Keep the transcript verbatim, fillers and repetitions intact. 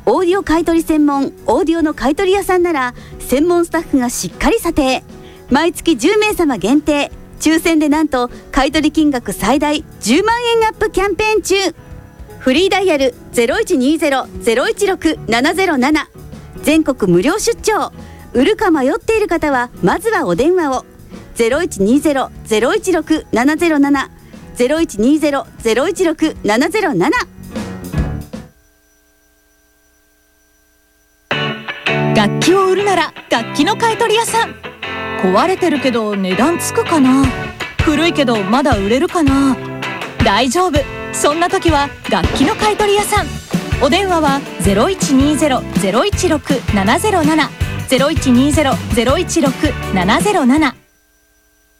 オーディオ買取専門オーディオの買取屋さんなら専門スタッフがしっかり査定。毎月じゅうめいさま限定、抽選でなんと買取金額最大じゅうまんえんアップキャンペーン中。フリーダイヤル ゼロいちにゼロ ゼロいちろく ななゼロなな、全国無料出張。売るか迷っている方はまずはお電話を。 ゼロいちにゼロ ゼロいちろく ななゼロなな ゼロいちにゼロ ゼロいちろく ななゼロなな。 楽器を売るなら楽器の買取屋さん。壊れてるけど値段つくかな、古いけどまだ売れるかな。大丈夫、そんな時は楽器の買取屋さん。お電話は ゼロいちにゼロ ゼロいちろく ななゼロなな ゼロいちにゼロ ゼロいちろく ななゼロなな。